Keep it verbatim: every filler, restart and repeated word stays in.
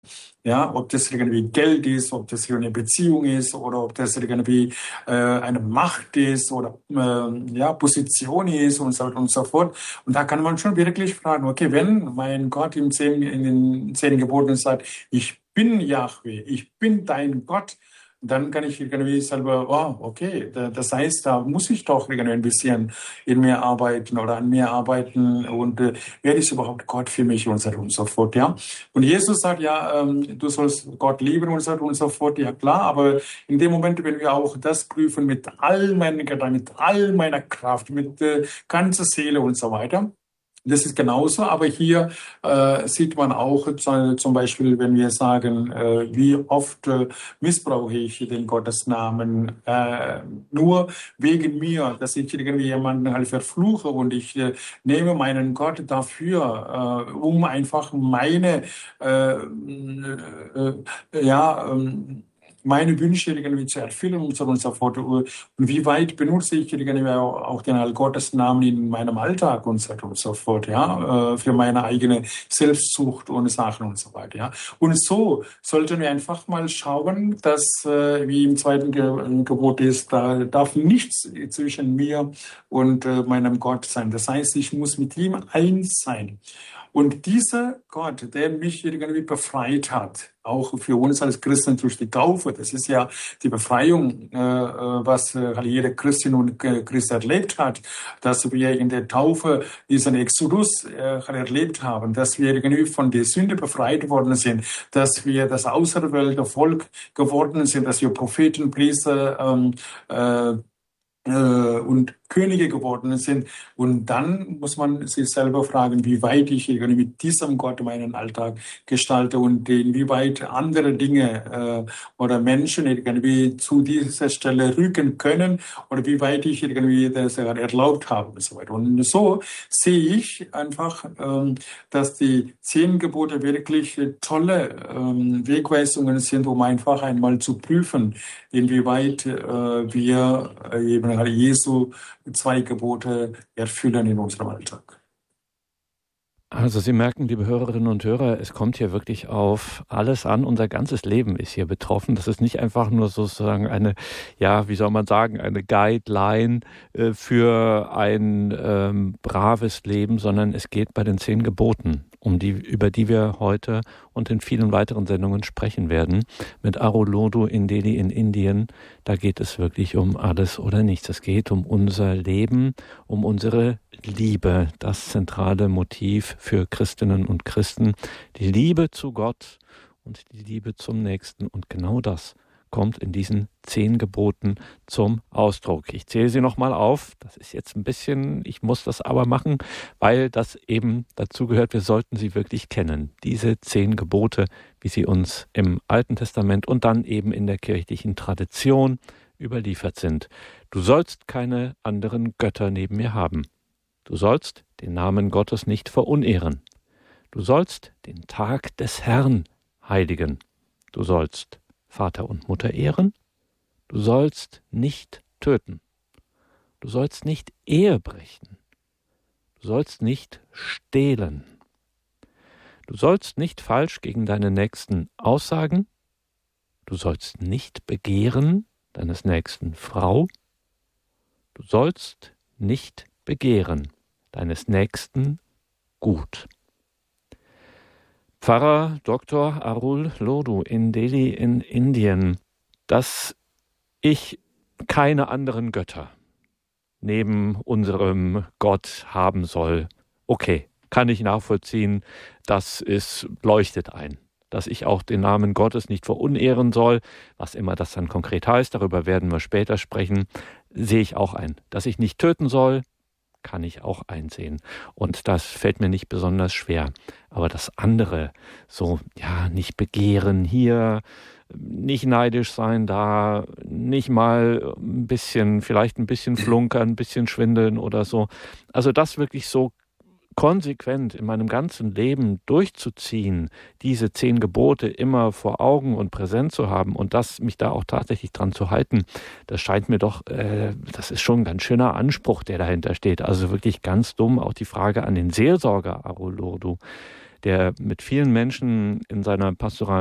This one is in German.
Ja, ob das irgendwie Geld ist, ob das eine Beziehung ist oder ob das irgendwie äh, eine Macht ist oder äh, ja, Position ist und so weiter und so fort. Und da kann man schon wirklich fragen, okay, wenn mein Gott im zehn, in den zehn Geboten sagt, ich bin Yahweh, ich bin dein Gott, dann kann ich irgendwie selber, oh, okay, da- das heißt, da muss ich doch irgendwie ein bisschen in mir arbeiten oder an mir arbeiten und äh, wer ist überhaupt Gott für mich und so weiter und so fort, ja. Und Jesus sagt, ja, ähm, du sollst Gott lieben und so weiter und so fort, ja klar, aber in dem Moment, wenn wir auch das prüfen mit all meinen Gedanken, mit all meiner Kraft, mit äh, ganzer Seele und so weiter, das ist genauso, aber hier äh, sieht man auch zu- zum Beispiel, wenn wir sagen, äh, wie oft äh, missbrauche ich den Gottesnamen äh, nur wegen mir, dass ich irgendwie jemanden halt verfluche und ich äh, nehme meinen Gott dafür, äh, um einfach meine äh, äh, äh, ja ähm, meine Wünsche irgendwie zu erfüllen und so und so fort. Und wie weit benutze ich irgendwie auch auch den Gottesnamen in meinem Alltag und so weiter und so fort, ja, äh, für meine eigene Selbstsucht und Sachen und so weiter, ja. Und so sollten wir einfach mal schauen, dass, äh, wie im zweiten Ge Gebot ist, da darf nichts zwischen mir und äh, meinem Gott sein. Das heißt, ich muss mit ihm eins sein. Und dieser Gott, der mich irgendwie befreit hat, auch für uns als Christen durch die Taufe, das ist ja die Befreiung, äh, äh, was äh, jede Christin und äh, Christ erlebt hat, dass wir in der Taufe diesen Exodus äh, erlebt haben, dass wir irgendwie von der Sünde befreit worden sind, dass wir das auserwählte Volk geworden sind, dass wir Propheten, Priester, ähm, äh, äh, und Könige geworden sind. Und dann muss man sich selber fragen, wie weit ich irgendwie mit diesem Gott meinen Alltag gestalte und inwieweit andere Dinge äh, oder Menschen irgendwie zu dieser Stelle rücken können oder wie weit ich irgendwie das erlaubt habe und so weiter. Und so sehe ich einfach, ähm, dass die zehn Gebote wirklich tolle ähm, Wegweisungen sind, um einfach einmal zu prüfen, inwieweit äh, wir äh, eben Jesu zwei Gebote erfüllen in unserem Alltag. Also Sie merken, liebe Hörerinnen und Hörer, es kommt hier wirklich auf alles an. Unser ganzes Leben ist hier betroffen. Das ist nicht einfach nur sozusagen eine, ja, wie soll man sagen, eine Guideline äh, für ein ähm, braves Leben, sondern es geht bei den zehn Geboten, um die, über die wir heute und in vielen weiteren Sendungen sprechen werden. Mit Arulodhu in Delhi in Indien, da geht es wirklich um alles oder nichts. Es geht um unser Leben, um unsere Liebe, das zentrale Motiv für Christinnen und Christen. Die Liebe zu Gott und die Liebe zum Nächsten. Und genau das kommt in diesen zehn Geboten zum Ausdruck. Ich zähle sie nochmal auf. Das ist jetzt ein bisschen, ich muss das aber machen, weil das eben dazu gehört, wir sollten sie wirklich kennen. Diese zehn Gebote, wie sie uns im Alten Testament und dann eben in der kirchlichen Tradition überliefert sind. Du sollst keine anderen Götter neben mir haben. Du sollst den Namen Gottes nicht verunehren. Du sollst den Tag des Herrn heiligen. Du sollst Vater und Mutter ehren. Du sollst nicht töten. Du sollst nicht Ehe brechen. Du sollst nicht stehlen. Du sollst nicht falsch gegen deinen Nächsten aussagen. Du sollst nicht begehren deines Nächsten Frau. Du sollst nicht begehren deines Nächsten Gut. Pfarrer Doktor Arulodhu in Delhi in Indien, dass ich keine anderen Götter neben unserem Gott haben soll. Okay, kann ich nachvollziehen, das ist, leuchtet ein. Dass ich auch den Namen Gottes nicht verunehren soll, was immer das dann konkret heißt, darüber werden wir später sprechen, sehe ich auch ein. Dass ich nicht töten soll, kann ich auch einsehen. Und das fällt mir nicht besonders schwer. Aber das andere, so, ja, nicht begehren hier, nicht neidisch sein da, nicht mal ein bisschen, vielleicht ein bisschen flunkern, ein bisschen schwindeln oder so. Also das wirklich so konsequent in meinem ganzen Leben durchzuziehen, diese zehn Gebote immer vor Augen und präsent zu haben und das mich da auch tatsächlich dran zu halten, das scheint mir doch, äh, das ist schon ein ganz schöner Anspruch, der dahinter steht. Also wirklich ganz dumm, auch die Frage an den Seelsorger Arulodhu. der mit vielen Menschen in seiner pastoralen